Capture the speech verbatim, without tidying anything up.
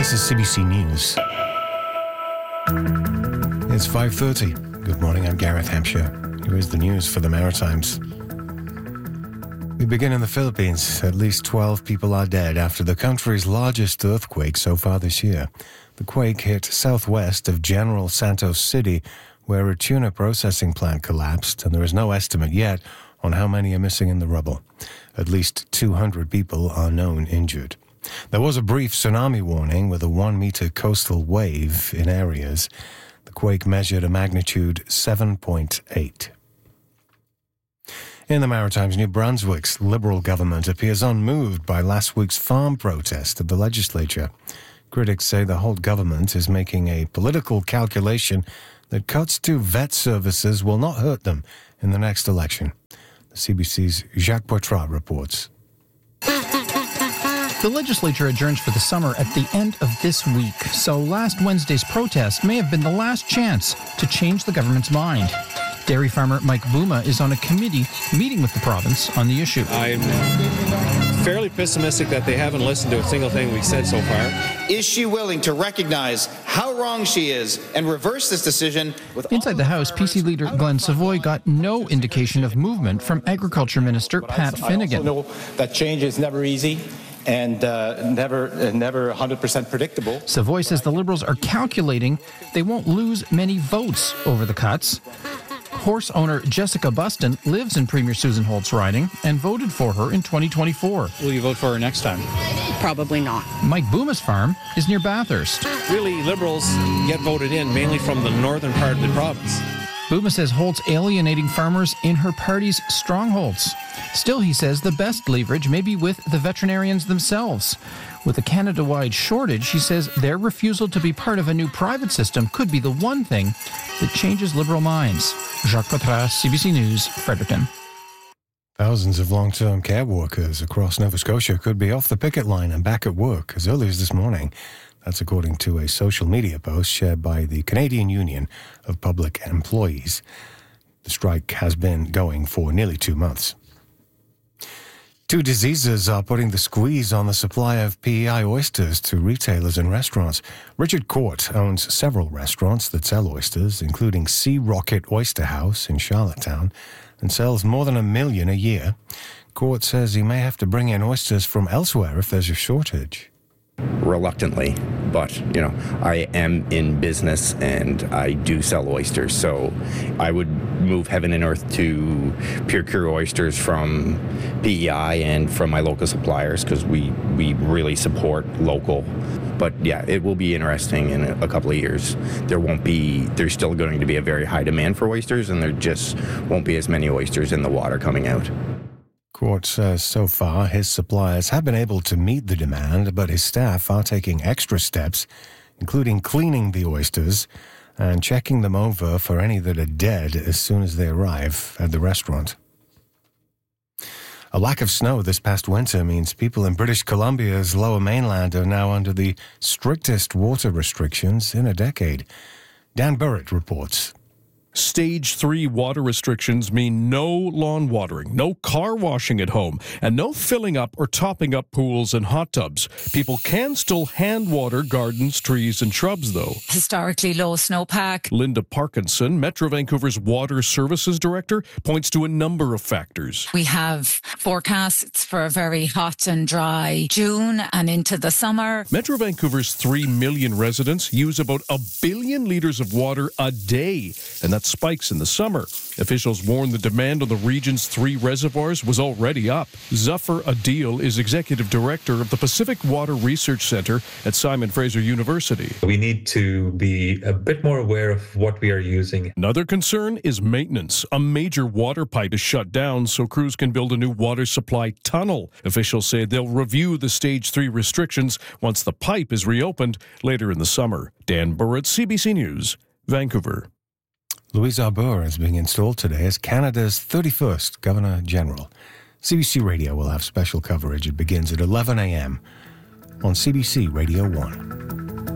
This is C B C News. It's five thirty. Good morning, I'm Gareth Hampshire. Here is the news for the Maritimes. We begin in the Philippines. At least twelve people are dead after the country's largest earthquake so far this year. The quake hit southwest of General Santos City, where a tuna processing plant collapsed, and there is no estimate yet on how many are missing in the rubble. At least two hundred people are known injured. There was a brief tsunami warning with a one-meter coastal wave in areas. The quake measured a magnitude seven point eight. In the Maritimes, New Brunswick's Liberal government appears unmoved by last week's farm protest at the legislature. Critics say the Holt government is making a political calculation that cuts to vet services will not hurt them in the next election. The C B C's Jacques Poitras reports. The legislature adjourns for the summer at the end of this week, so last Wednesday's protest may have been the last chance to change the government's mind. Dairy farmer Mike Buma is on a committee meeting with the province on the issue. I'm fairly pessimistic that they haven't listened to a single thing we've said so far. Is she willing to recognize how wrong she is and reverse this decision? With Inside the House, P C leader Glenn Savoy got no indication of movement from Agriculture Minister Pat Finnegan. I also know that change is never easy and uh, never uh, never one hundred percent predictable. Savoy says the Liberals are calculating they won't lose many votes over the cuts. Horse owner Jessica Buston lives in Premier Susan Holt's riding and voted for her in twenty twenty-four. Will you vote for her next time? Probably not. Mike Buma's farm is near Bathurst. Really, Liberals get voted in mainly from the northern part of the province. Buma says Holt's alienating farmers in her party's strongholds. Still, he says the best leverage may be with the veterinarians themselves. With a Canada-wide shortage, he says their refusal to be part of a new private system could be the one thing that changes Liberal minds. Jacques Poitras, C B C News, Fredericton. Thousands of long-term care workers across Nova Scotia could be off the picket line and back at work as early as this morning. That's according to a social media post shared by the Canadian Union of Public Employees. The strike has been going for nearly two months. Two diseases are putting the squeeze on the supply of P E I oysters to retailers and restaurants. Richard Court owns several restaurants that sell oysters, including Sea Rocket Oyster House in Charlottetown, and sells more than a million a year. Court says he may have to bring in oysters from elsewhere if there's a shortage. Reluctantly, but you know, I am in business and I do sell oysters, so I would move heaven and earth to procure oysters from P E I and from my local suppliers because we we really support local. But yeah, it will be interesting in a couple of years. There won't be, there's still going to be a very high demand for oysters, and there just won't be as many oysters in the water coming out. Court says so far his suppliers have been able to meet the demand, but his staff are taking extra steps, including cleaning the oysters and checking them over for any that are dead as soon as they arrive at the restaurant. A lack of snow this past winter means people in British Columbia's lower mainland are now under the strictest water restrictions in a decade. Dan Burrett reports. Stage three water restrictions mean no lawn watering, no car washing at home, and no filling up or topping up pools and hot tubs. People can still hand water gardens, trees, and shrubs, though. Historically low snowpack. Linda Parkinson, Metro Vancouver's Water Services Director, points to a number of factors. We have forecasts for a very hot and dry June and into the summer. Metro Vancouver's three million residents use about a billion litres of water a day, and that's spikes in the summer. Officials warn the demand on the region's three reservoirs was already up. Zuffer Adil is executive director of the Pacific Water Research Center at Simon Fraser University. We need to be a bit more aware of what we are using. Another concern is maintenance. A major water pipe is shut down so crews can build a new water supply tunnel. Officials say they'll review the stage three restrictions once the pipe is reopened later in the summer. Dan Burrett, C B C News, Vancouver. Louise Arbour is being installed today as Canada's thirty-first Governor-General. C B C Radio will have special coverage. It begins at eleven a.m. on C B C Radio one.